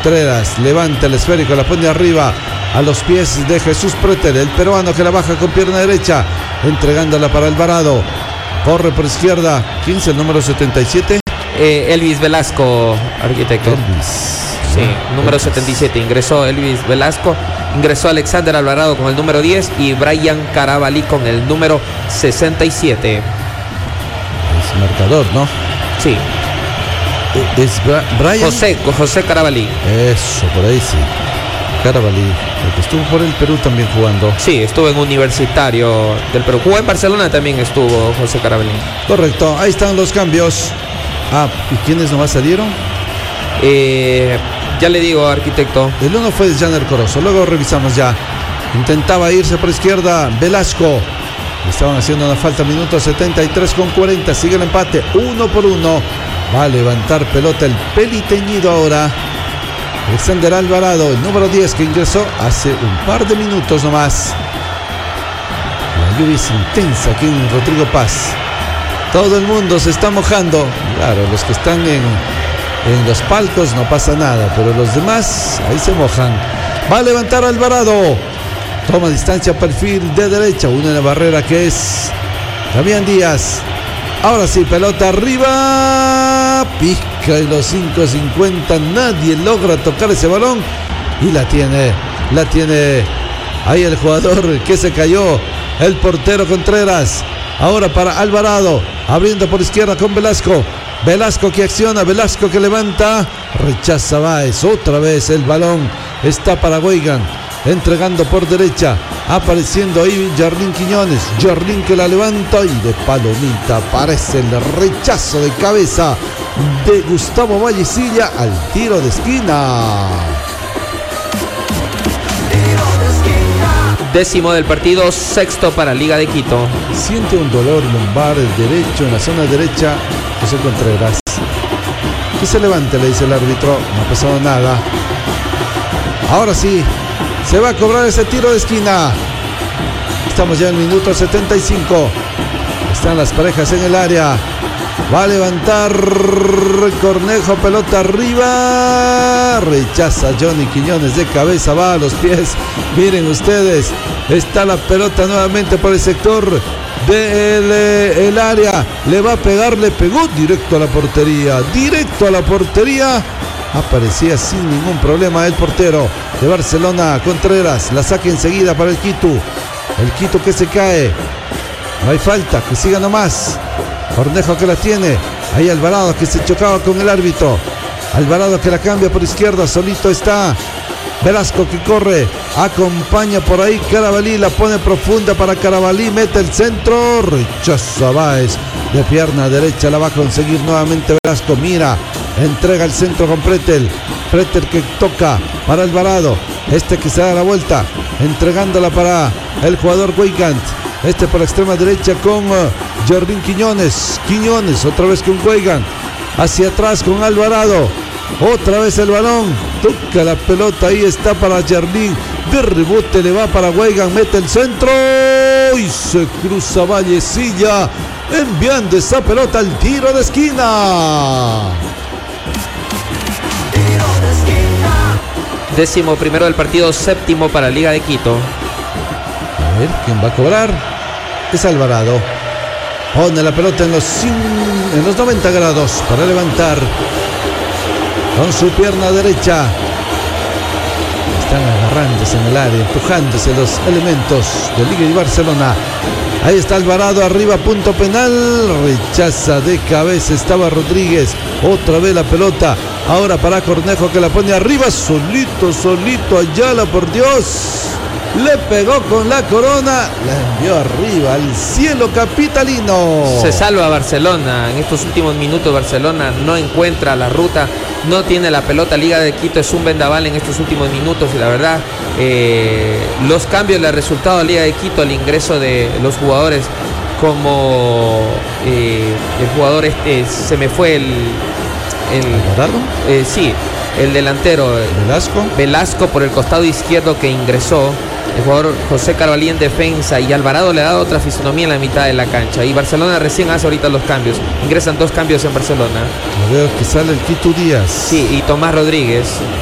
Contreras levanta el esférico, la pone arriba a los pies de Jesús Pretel, el peruano que la baja con pierna derecha, entregándola para Alvarado. Corre por izquierda. ¿Quién es el número 77? Elvis Velasco, arquitecto. Elvis. Sí, número 77. Ingresó Elvis Velasco. Ingresó Alexander Alvarado con el número 10 y Brian Carabalí con el número 67. Es marcador, ¿no? Sí. Es Brian. José Carabalí. Eso, por ahí sí. Carabalí, el que estuvo por el Perú también jugando. Sí, estuvo en Universitario del Perú. Jugó en Barcelona también, estuvo José Carabalí. Correcto, ahí están los cambios. ¿Y quiénes nomás salieron? Ya le digo, arquitecto. El uno fue Janer Corozo, luego revisamos ya. Intentaba irse por izquierda Velasco. Estaban haciendo una falta, minuto 73 con 40. Sigue el empate, 1-1. Va a levantar pelota el peliteñido ahora. Alexander Alvarado, el número 10 que ingresó hace un par de minutos nomás. La lluvia es intensa aquí en Rodrigo Paz. Todo el mundo se está mojando. Claro, los que están en los palcos no pasa nada, pero los demás ahí se mojan. Va a levantar Alvarado. Toma distancia, perfil de derecha. Una en la barrera que es Damián Díaz. Ahora sí, pelota arriba. Pica en los 5.50. Nadie logra tocar ese balón. Y la tiene ahí el jugador que se cayó. El portero Contreras. Ahora para Alvarado. Abriendo por izquierda con Velasco. Velasco que acciona. Velasco que levanta. Rechaza Báez. Otra vez el balón. Está para Weigand. Entregando por derecha. Apareciendo ahí Jardín Quiñones. Jardín que la levanta y de palomita aparece el rechazo de cabeza de Gustavo Vallecilla al tiro de esquina. Décimo del partido, sexto para Liga de Quito. Siente un dolor lumbar derecho en la zona derecha José Contreras. Que se levante, le dice el árbitro. No ha pasado nada. Ahora sí, se va a cobrar ese tiro de esquina. Estamos ya en el minuto 75. Están las parejas en el área. Va a levantar Cornejo, pelota arriba. Rechaza Johnny Quiñones de cabeza, va a los pies. Miren ustedes, está la pelota nuevamente por el sector del área. Le va a pegar, le pegó directo a la portería. Directo a la portería. Aparecía sin ningún problema el portero de Barcelona, Contreras. La saca enseguida para el Quito. El Quito que se cae. No hay falta, que siga nomás. Cornejo que la tiene. Ahí Alvarado que se chocaba con el árbitro. Alvarado que la cambia por izquierda. Solito está Velasco que corre. Acompaña por ahí Carabalí. La pone profunda para Carabalí. Mete el centro. Rechaza a Báez. De pierna derecha la va a conseguir nuevamente Velasco. Mira. Entrega el centro con Pretel. Pretel que toca para Alvarado. Este que se da la vuelta. Entregándola para el jugador Weigand. Este por la extrema derecha con Jardín Quiñones. Quiñones otra vez con Weigand. Hacia atrás con Alvarado. Otra vez el balón. Toca la pelota. Ahí está para Jardín. De rebote le va para Weigand. Mete el centro. Y se cruza Vallecilla. Enviando esa pelota al tiro de esquina. Décimo primero del partido, séptimo para Liga de Quito. A ver, ¿quién va a cobrar? Es Alvarado. Pone la pelota en los 90 grados para levantar con su pierna derecha. Están agarrándose en el área, empujándose los elementos de Liga y Barcelona. Ahí está Alvarado, arriba, punto penal. Rechaza de cabeza, estaba Rodríguez. Otra vez la pelota. Ahora para Cornejo que la pone arriba. Solito Ayala, por Dios. Le pegó con la corona. La envió arriba al cielo capitalino. Se salva Barcelona. En estos últimos minutos Barcelona no encuentra la ruta. No tiene la pelota. Liga de Quito es un vendaval en estos últimos minutos. Y la verdad, los cambios le ha resultado a Liga de Quito el ingreso de los jugadores. Como el jugador se me fue el sí, el delantero Velasco por el costado izquierdo que ingresó. El jugador José Carabalí en defensa y Alvarado le ha dado otra fisonomía en la mitad de la cancha. Y Barcelona recién hace ahorita los cambios. Ingresan dos cambios en Barcelona. Veo que sale el Quito Díaz. Sí, y Tomás Rodríguez.